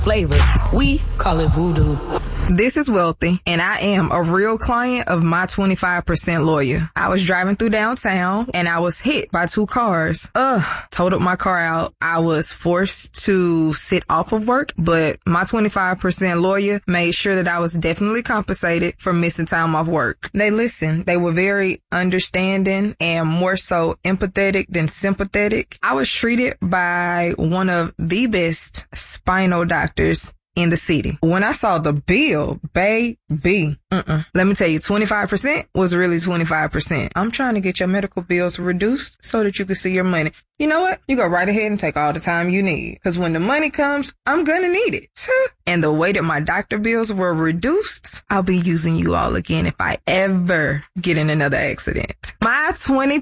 flavor. We call it voodoo. This is Wealthy, and I am a real client of my 25% lawyer. I was driving through downtown, and I was hit by two cars. Totaled my car out. I was forced to sit off of work, but my 25% lawyer made sure that I was definitely compensated for missing time off work. They listened. They were very understanding and more so empathetic than sympathetic. I was treated by one of the best spinal doctors in the city. When I saw the bill, baby, let me tell you, 25% was really 25%. I'm trying to get your medical bills reduced so that you can see your money. You know what? You go right ahead and take all the time you need. Because when the money comes, I'm gonna need it. And the way that my doctor bills were reduced, I'll be using you all again if I ever get in another accident. My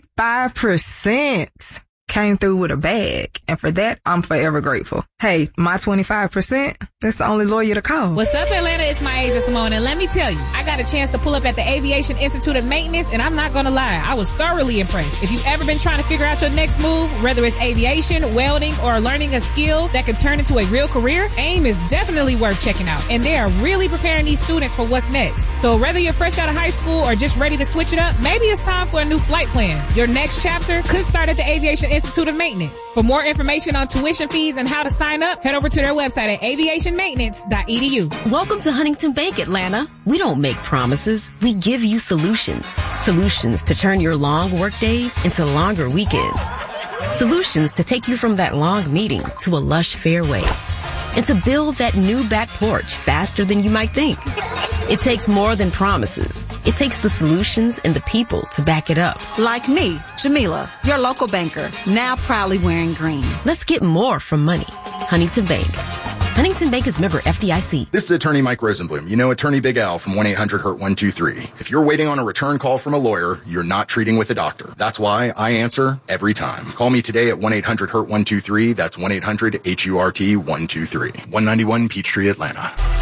25% came through with a bag, and for that, I'm forever grateful. Hey, my 25%, that's the only lawyer to call. What's up, Atlanta? It's Myasia Simone, and let me tell you, I got a chance to pull up at the Aviation Institute of Maintenance, and I'm not gonna lie, I was thoroughly impressed. If you've ever been trying to figure out your next move, whether it's aviation, welding, or learning a skill that could turn into a real career, AIM is definitely worth checking out, and they are really preparing these students for what's next. So whether you're fresh out of high school or just ready to switch it up, maybe it's time for a new flight plan. Your next chapter could start at the Aviation Institute of Maintenance. For more information on tuition fees and how to sign up, head over to their website at aviationmaintenance.edu. Welcome to Huntington Bank, Atlanta. We don't make promises. We give you solutions. Solutions to turn your long work days into longer weekends. Solutions to take you from that long meeting to a lush fairway. And to build that new back porch faster than you might think. It takes more than promises. It takes the solutions and the people to back it up. Like me, Jamila, your local banker, now proudly wearing green. Let's get more from money. Huntington Bank. Huntington Bank is member FDIC. This is attorney Mike Rosenblum. You know attorney Big Al from 1-800-HURT-123. If you're waiting on a return call from a lawyer, you're not treating with a doctor. That's why I answer every time. Call me today at 1-800-HURT-123. That's 1-800-HURT-123. 191 Peachtree, Atlanta.